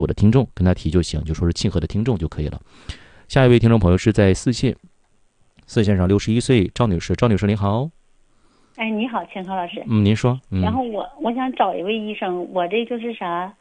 我的听众跟他提就行，就说是庆贺的听众就可以了。下一位听众朋友是在四线上61岁赵女士，赵女士您好。 哎，你好，钱涛老师。 您说。 然后我想找一位医生，我这就是啥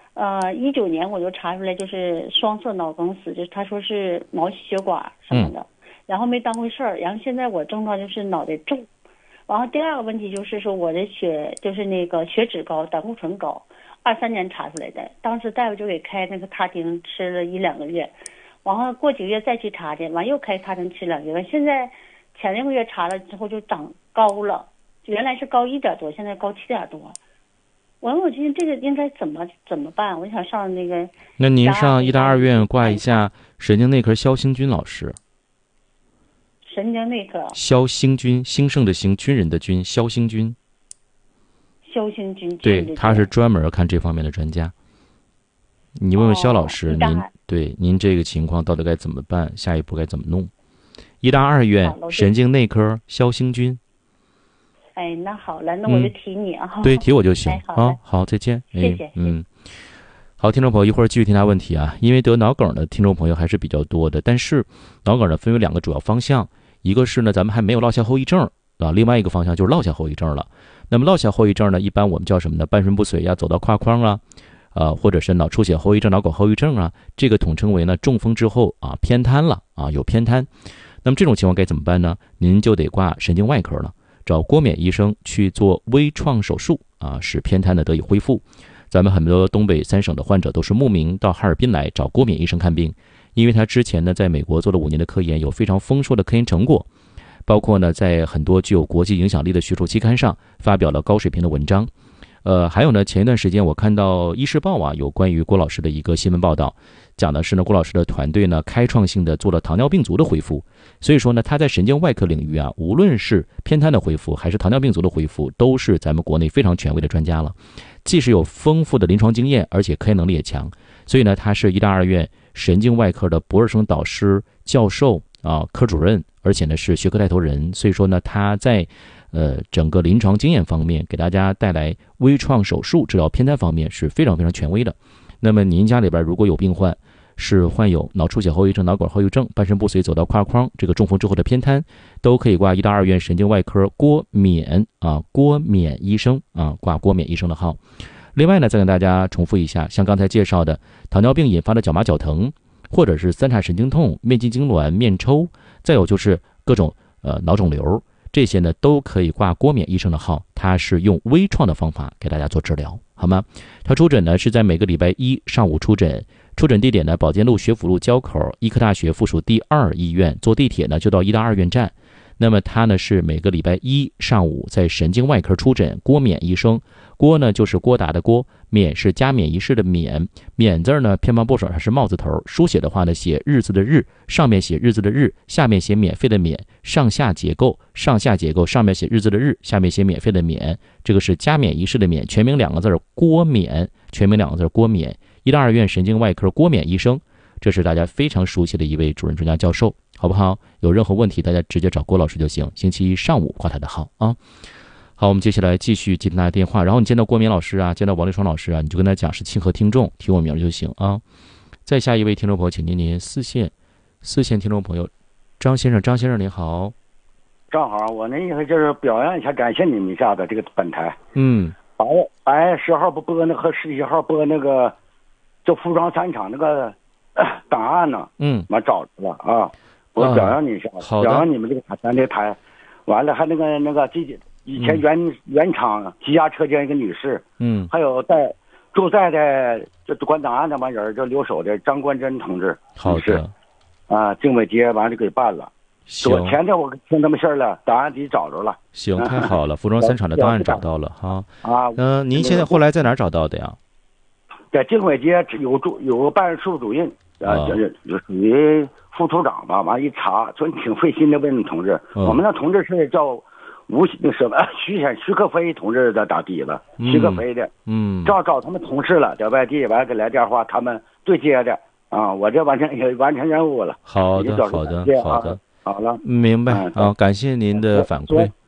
，19年我就查出来就是双侧脑梗死，就是他说是脑血管什么的，然后没当回事儿，然后现在我症状就是脑袋重，然后第二个问题就是说我的就是那个血脂高，胆固醇高，23年查出来的，当时大夫就给开那个他汀吃了1-2个月，然后过几个月再去查去，完又开他汀吃2个月，现在前6个月查了之后就长高了，原来是高1点多，现在高7点多。我今天这个应该怎么办？我想上那个。 那您上医大2院挂一下神经内科肖兴军老师。 神经内科。 肖兴军，兴盛的兴，军人的军，肖兴军。 肖兴军。 对，他是专门看这方面的专家。你问问肖老师，您这个情况到底该怎么办？下一步该怎么弄？医大2院神经内科肖兴军。 哎，那好了，那我就提你啊。 对，提我就行啊。 好，再见。 谢谢。 好，听众朋友，一会儿继续听他问题啊。因为得脑梗的听众朋友还是比较多的，但是脑梗呢分为2个主要方向，一个是呢咱们还没有落下后遗症啊，另外一个方向就是落下后遗症了。那么落下后遗症呢，一般我们叫什么呢？半身不遂呀，走到胯框啊，或者是脑出血后遗症、脑梗后遗症啊，这个统称为呢中风之后啊偏瘫了啊，有偏瘫。那么这种情况该怎么办呢？您就得挂神经外科了。找郭冕医生去做微创手术啊，使偏瘫呢得以恢复。咱们很多东北3省的患者都是慕名到哈尔滨来找郭冕医生看病，因为他之前呢在美国做了5年的科研，有非常丰硕的科研成果，包括呢在很多具有国际影响力的学术期刊上发表了高水平的文章。还有呢，前一段时间我看到《医师报》啊有关于郭老师的一个新闻报道，讲的是呢郭老师的团队呢开创性的做了糖尿病足的恢复。所以说呢，他在神经外科领域啊，无论是偏瘫的恢复还是糖尿病足的恢复，都是咱们国内非常权威的专家了。既是有丰富的临床经验，而且科研能力也强。所以呢，他是医大2院神经外科的博士生导师、教授啊、科主任，而且呢是学科带头人。所以说呢，他在整个临床经验方面，给大家带来微创手术治疗偏瘫方面是非常非常权威的。那么您家里边如果有病患是患有脑出血后遗症、脑梗后遗症、半身不遂走到胯框这个中风之后的偏瘫，都可以挂医大2院神经外科郭冕医生啊，挂郭冕医生的号。另外呢，再跟大家重复一下，像刚才介绍的糖尿病引发的脚麻脚疼，或者是3叉神经痛、面筋痉挛、面抽，再有就是各种脑肿瘤，这些呢都可以挂郭冕医生的号，他是用微创的方法给大家做治疗，好吗？他出诊呢是在每个礼拜1上午出诊，出诊地点呢宝剑路学府路交口医科大学附属第2医院，坐地铁呢就到医大2院站。那么他呢是每个礼拜1上午在神经外科出诊，郭冕医生。郭呢就是郭达的郭，冕是加冕仪式的冕，冕字呢偏旁部首还是帽字头，书写的话呢写日字的日，上面写日字的日，下面写免费的免，上下结构，上面写日字的日，下面写免费的免，这个是加冕仪式的冕。全名2个字郭冕，全名2个字郭冕，医大2院神经外科郭冕医生，这是大家非常熟悉的一位主任专家教授，好不好？有任何问题大家直接找郭老师就行，星期1上午挂他的号啊。好，我们接下来继续接听他的电话，然后你见到郭冕老师啊，见到王立双老师啊，你就跟他讲是庆贺听众，提我名就行啊。再下一位听众朋友，请您四线听众朋友张先生您好。 正好我那意思就是表扬一下，感谢你们一下的这个本台。白10号不播那和17号播那个就服装3厂那个档案呢，完找着了啊，我表扬你一下，表扬你们这个咱这台。完了还那个以前原厂积压车间一个女士，还有住在的就管档案那帮人就留守的张冠珍同志， 好的啊，经纬街完了给办了。昨天我听他们信儿了，档案得找着了。 行，太好了，服装3厂的档案找到了哈。您现在后来在哪儿找到的呀？ 在经纬街有个办事处主任就属于副处长吧。完一查，说你挺费心的问同志，我们那同志是叫徐克飞同志的打底子，徐克飞的，找他们同事了，在外地，完了给来电话，他们对接的啊，我这完成任务了。 好的， 好了， 明白啊，感谢您的反馈。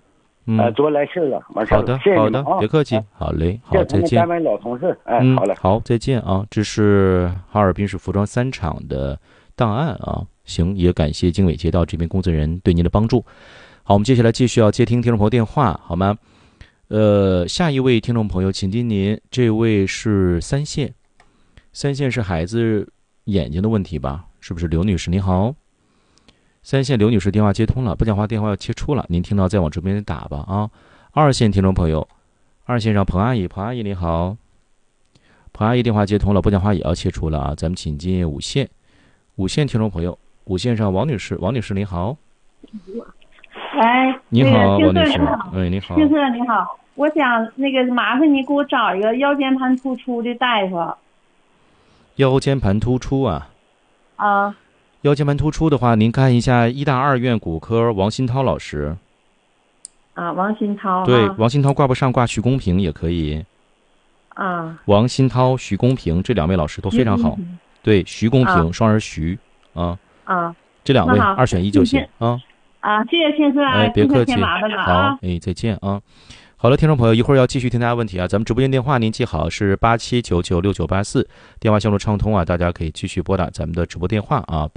多来事了，完事好的， 谢谢好的，别客气，好嘞，好，再见。 单位老同事，好嘞， 好，再见啊！这是哈尔滨市服装3厂的档案啊。行，也感谢经纬街道这边工作人员对您的帮助。好，我们接下来继续要接听众朋友电话，好吗？下一位听众朋友，请听您，这位是3线是孩子眼睛的问题吧？是不是刘女士？您好，3线刘女士电话接通了，不讲话电话要切出了，您听到再往这边打吧啊。2线听众朋友，2线上彭阿姨您好，彭阿姨电话接通了，不讲话也要切出了啊。咱们请进5线听众朋友，5线上王女士您好。 喂， 你好，王女士。你好， 先生你好，我想麻烦你给我找一个腰间盘突出的大夫。 腰间盘突出啊？ 啊。 腰间盘突出的话，您看一下医大2院骨科王新涛老师。 啊，王新涛。 对，王新涛挂不上，挂徐公平也可以。 啊。 王新涛、徐公平这2位老师都非常好。对，徐公平，双人徐啊。 啊。 这2位2选1就行啊。 啊，谢谢先生啊， 别客气， 麻烦了啊。好，再见啊。好了，听众朋友，一会儿要继续听大家问题啊。咱们直播间电话您记好是87996984，电话线路畅通啊，大家可以继续拨打咱们的直播电话啊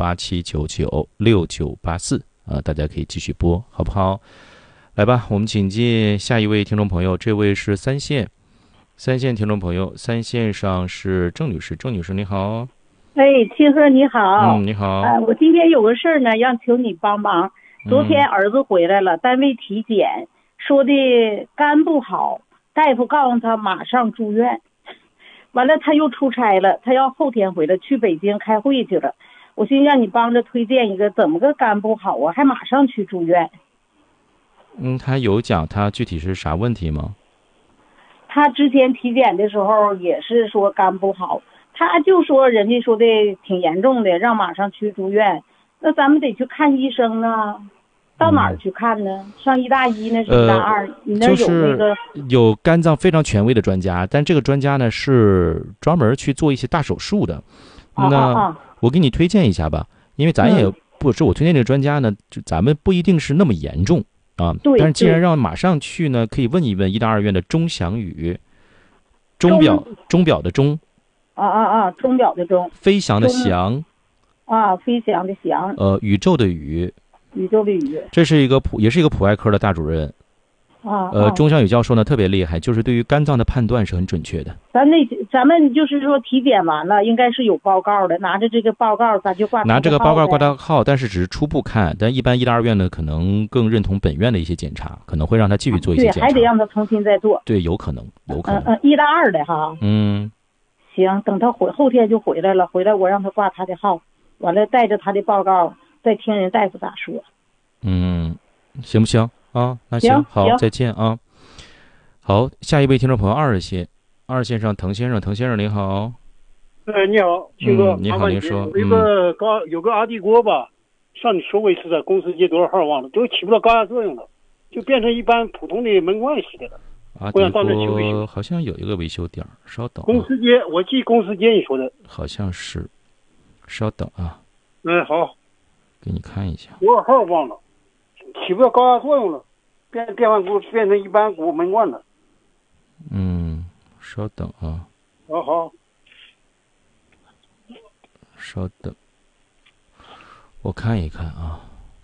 ，87996984啊，大家可以继续拨，好不好？来吧，我们请进下一位听众朋友，这位是3线听众朋友，3线上是郑女士你好。 青哥你好。 你好。 我今天有个事儿呢，要求你帮忙。昨天儿子回来了，单位体检说的肝不好，大夫告诉他马上住院。完了他又出差了，他要后天回来，去北京开会去了。我寻思让你帮着推荐一个，怎么个肝不好啊，还马上去住院。 他有讲他具体是啥问题吗？ 他之前体检的时候也是说肝不好，他就说人家说的挺严重的，让马上去住院。那咱们得去看医生啊，到哪儿去看呢？上医大1呢，是医大2？你那有那个？ 有肝脏非常权威的专家，但这个专家呢是专门去做一些大手术的。那我给你推荐一下吧，因为咱也不是我推荐这个专家呢，就咱们不一定是那么严重啊。但是既然让马上去呢，可以问一问医大2院的钟祥宇，钟表的钟。 钟表的钟。 飞翔的翔。 飞翔的翔。 宇宙的宇。这是也是一个普外科的大主任。钟祥宇教授呢特别厉害，就是对于肝脏的判断是很准确的。咱们就是说体检完了，应该是有报告的，拿着这个报告咱就挂。 拿这个报告挂他号，但是只是初步看，但一般医大2院呢可能更认同本院的一些检查，可能会让他继续做一些检查。 对，还得让他重新再做。 对，有可能。 医大2的哈。行，等他后天就回来了，回来我让他挂他的号，完了带着他的报告，再听人大夫咋说。 行不行啊？那行，好，再见啊。好，下一位听众朋友2线上滕先生您好。 你好，青哥， 你好，您说。 有个阿地锅吧，上你说过一次的，公司街多少号忘了，都起不到高压作用了，就变成一般普通的门罐似的了。 我想到那修一修，好像有一个维修点，稍等。 公司街，我记公司街你说的。 好像是，稍等啊。 好。 给你看一下。 多少号忘了，起不到高压作用了，电饭锅变成一般锅门罐了。 稍等啊。 好。 稍等，我看一看啊。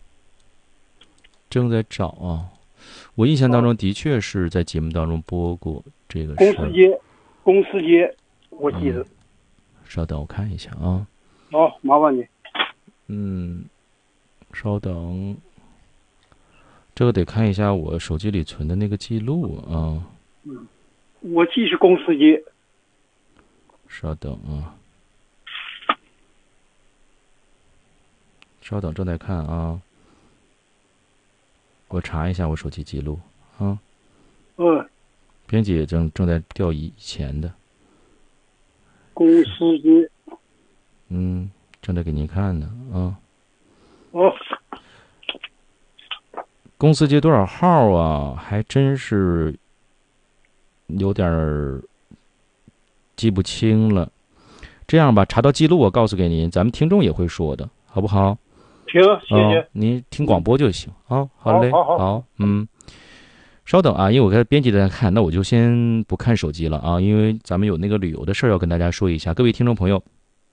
正在找啊。我印象当中的确是在节目当中播过这个事。 公司街，我记得。 稍等，我看一下啊。 好，麻烦你。 稍等，这个得看一下我手机里存的那个记录啊。 我记是公司街。 稍等啊。稍等，正在看啊。我查一下我手机记录啊。编辑也正在调以前的。 公司街。 正在给您看呢啊。 哦。 公司街多少号啊？还真是有点记不清了。这样吧，查到记录我告诉给您，咱们听众也会说的，好不好？ 行，谢谢。 您听广播就行啊。好嘞，好。 稍等啊，因为我看编辑在看，那我就先不看手机了啊，因为咱们有那个旅游的事儿要跟大家说一下。各位听众朋友，